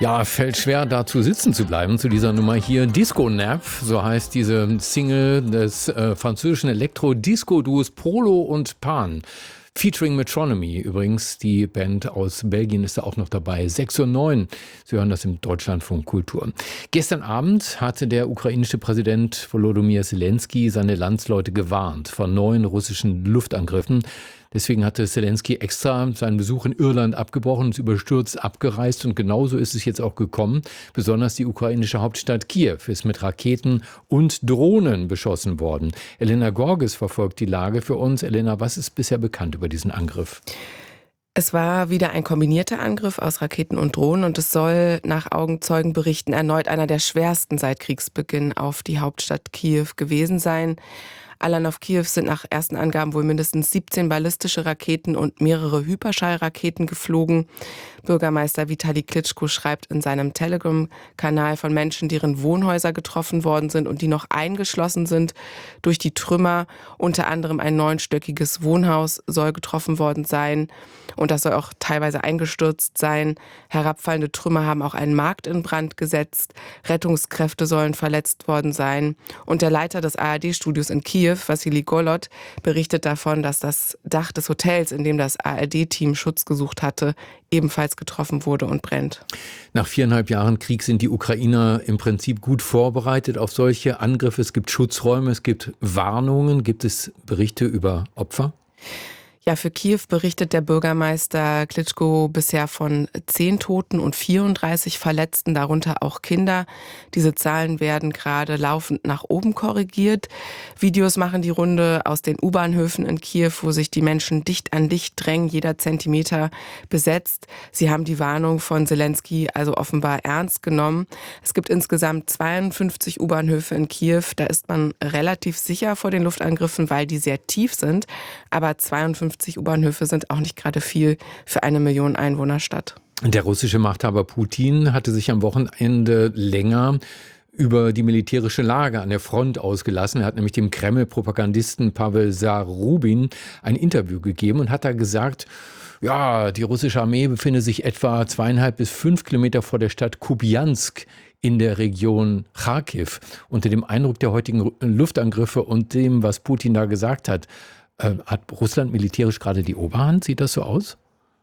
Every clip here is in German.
Ja, fällt schwer, dazu sitzen zu bleiben, zu dieser Nummer hier. Disco Nap, so heißt diese Single des französischen Elektro-Disco-Duos Polo und Pan. Featuring Metronomy übrigens, die Band aus Belgien ist da auch noch dabei. 6:09 Uhr, Sie hören das im Deutschlandfunk Kultur. Gestern Abend hatte der ukrainische Präsident Volodymyr Zelensky seine Landsleute gewarnt vor neuen russischen Luftangriffen. Deswegen hatte Zelensky extra seinen Besuch in Irland abgebrochen und überstürzt abgereist. Und genauso ist es jetzt auch gekommen. Besonders die ukrainische Hauptstadt Kiew ist mit Raketen und Drohnen beschossen worden. Elena Gorges verfolgt die Lage für uns. Elena, was ist bisher bekannt über diesen Angriff? Es war wieder ein kombinierter Angriff aus Raketen und Drohnen und es soll nach Augenzeugenberichten erneut einer der schwersten seit Kriegsbeginn auf die Hauptstadt Kiew gewesen sein. Allein auf Kiew sind nach ersten Angaben wohl mindestens 17 ballistische Raketen und mehrere Hyperschallraketen geflogen. Bürgermeister Vitali Klitschko schreibt in seinem Telegram-Kanal von Menschen, deren Wohnhäuser getroffen worden sind und die noch eingeschlossen sind durch die Trümmer. Unter anderem ein 9-stöckiges Wohnhaus soll getroffen worden sein und das soll auch teilweise eingestürzt sein. Herabfallende Trümmer haben auch einen Markt in Brand gesetzt. Rettungskräfte sollen verletzt worden sein. Und der Leiter des ARD-Studios in Kiew, Wassili Golod, berichtet davon, dass das Dach des Hotels, in dem das ARD-Team Schutz gesucht hatte, ebenfalls getroffen wurde und brennt. Nach 4,5 Jahren Krieg sind die Ukrainer im Prinzip gut vorbereitet auf solche Angriffe. Es gibt Schutzräume, es gibt Warnungen. Gibt es Berichte über Opfer? Ja, für Kiew berichtet der Bürgermeister Klitschko bisher von 10 Toten und 34 Verletzten, darunter auch Kinder. Diese Zahlen werden gerade laufend nach oben korrigiert. Videos machen die Runde aus den U-Bahnhöfen in Kiew, wo sich die Menschen dicht an dicht drängen, jeder Zentimeter besetzt. Sie haben die Warnung von Zelensky also offenbar ernst genommen. Es gibt insgesamt 52 U-Bahnhöfe in Kiew. Da ist man relativ sicher vor den Luftangriffen, weil die sehr tief sind. Aber 52 U-Bahnhöfe sind auch nicht gerade viel für eine Million Einwohnerstadt. Der russische Machthaber Putin hatte sich am Wochenende länger über die militärische Lage an der Front ausgelassen. Er hat nämlich dem Kreml-Propagandisten Pawel Zarubin ein Interview gegeben und hat da gesagt, ja, die russische Armee befinde sich etwa 2,5 bis 5 Kilometer vor der Stadt Kupiansk in der Region Charkiw. Unter dem Eindruck der heutigen Luftangriffe und dem, was Putin da gesagt hat, hat Russland militärisch gerade die Oberhand? Sieht das so aus?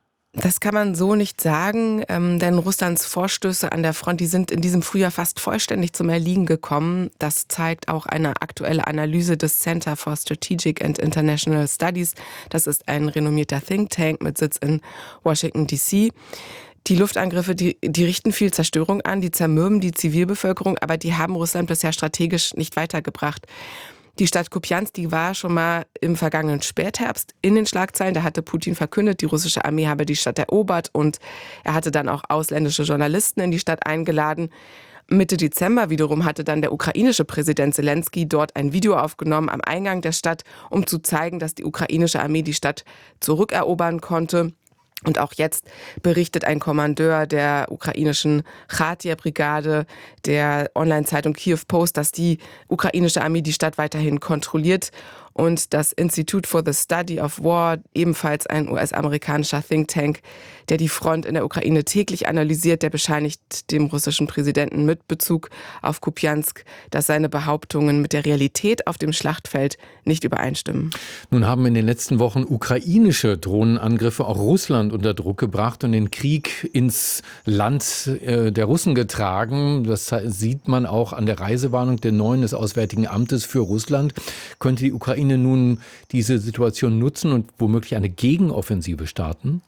Das kann man so nicht sagen, denn Russlands Vorstöße an der Front, die sind in diesem Frühjahr fast vollständig zum Erliegen gekommen. Das zeigt auch eine aktuelle Analyse des Center for Strategic and International Studies. Das ist ein renommierter Think Tank mit Sitz in Washington, D.C. Die Luftangriffe, die richten viel Zerstörung an, die zermürben die Zivilbevölkerung, aber die haben Russland bisher strategisch nicht weitergebracht. Die Stadt Kupiansk, die war schon mal im vergangenen Spätherbst in den Schlagzeilen. Da hatte Putin verkündet, die russische Armee habe die Stadt erobert und er hatte dann auch ausländische Journalisten in die Stadt eingeladen. Mitte Dezember wiederum hatte dann der ukrainische Präsident Zelensky dort ein Video aufgenommen am Eingang der Stadt, um zu zeigen, dass die ukrainische Armee die Stadt zurückerobern konnte. Und auch jetzt berichtet ein Kommandeur der ukrainischen Chatia-Brigade der Online-Zeitung Kyiv Post, dass die ukrainische Armee die Stadt weiterhin kontrolliert. Und das Institute for the Study of War, ebenfalls ein US-amerikanischer Think Tank, der die Front in der Ukraine täglich analysiert, der bescheinigt dem russischen Präsidenten mit Bezug auf Kupiansk, dass seine Behauptungen mit der Realität auf dem Schlachtfeld nicht übereinstimmen. Nun haben in den letzten Wochen ukrainische Drohnenangriffe auch Russland unter Druck gebracht und den Krieg ins Land der Russen getragen. Das sieht man auch an der Reisewarnung der neuen des Auswärtigen Amtes für Russland. Könnte die Ukraine nun diese Situation nutzen und womöglich eine Gegenoffensive starten?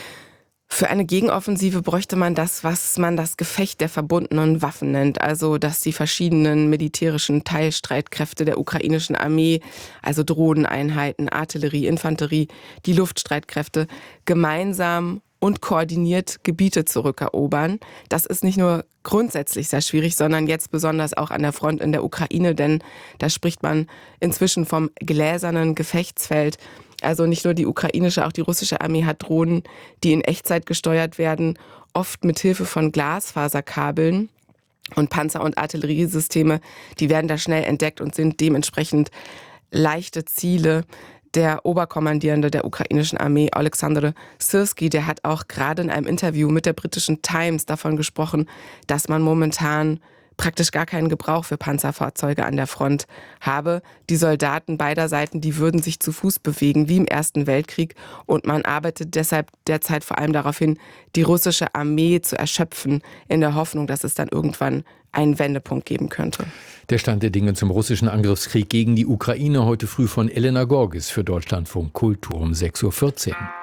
Für eine Gegenoffensive bräuchte man das, was man das Gefecht der verbundenen Waffen nennt. Also, dass die verschiedenen militärischen Teilstreitkräfte der ukrainischen Armee, also Drohneneinheiten, Artillerie, Infanterie, die Luftstreitkräfte, gemeinsam und koordiniert Gebiete zurückerobern. Das ist nicht nur grundsätzlich sehr schwierig, sondern jetzt besonders auch an der Front in der Ukraine, denn da spricht man inzwischen vom gläsernen Gefechtsfeld. Also nicht nur die ukrainische, auch die russische Armee hat Drohnen, die in Echtzeit gesteuert werden, oft mit Hilfe von Glasfaserkabeln. Und Panzer- und Artilleriesysteme, die werden da schnell entdeckt und sind dementsprechend leichte Ziele. Der Oberkommandierende der ukrainischen Armee, Oleksandr Syrski, der hat auch gerade in einem Interview mit der britischen Times davon gesprochen, dass man momentan praktisch gar keinen Gebrauch für Panzerfahrzeuge an der Front habe. Die Soldaten beider Seiten, die würden sich zu Fuß bewegen, wie im Ersten Weltkrieg. Und man arbeitet deshalb derzeit vor allem darauf hin, die russische Armee zu erschöpfen, in der Hoffnung, dass es dann irgendwann einen Wendepunkt geben könnte. Der Stand der Dinge zum russischen Angriffskrieg gegen die Ukraine heute früh von Elena Gorgis für Deutschlandfunk Kultur um 6:14 Uhr.